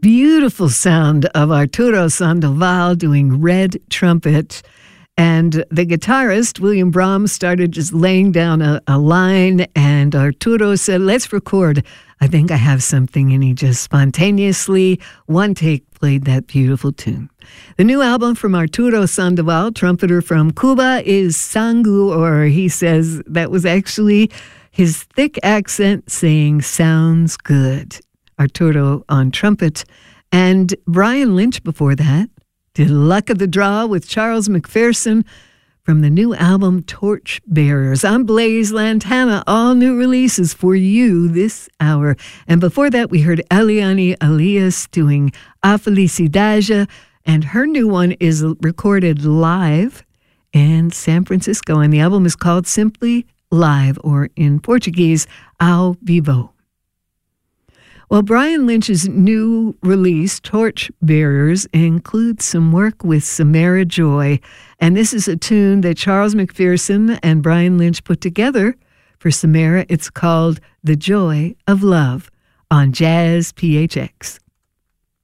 Beautiful sound of Arturo Sandoval doing red trumpet. And the guitarist, William Brahms, started just laying down a line, and Arturo said, let's record. I think I have something, and he just spontaneously, one take, played that beautiful tune. The new album from Arturo Sandoval, trumpeter from Cuba, is Sangu, or he says that was actually his thick accent saying, sounds good. Arturo on trumpet. And Brian Lynch before that did Luck of the Draw with Charles McPherson from the new album Torch Bearers. I'm Blaze Lantana, all new releases for you this hour. And before that, we heard Eliane Elias doing A Felicidade, and her new one is recorded live in San Francisco, and the album is called simply Live, or in Portuguese, Ao Vivo. Well, Brian Lynch's new release, Torch Bearers, includes some work with Samara Joy. And this is a tune that Charles McPherson and Brian Lynch put together for Samara. It's called The Joy of Love on Jazz PHX.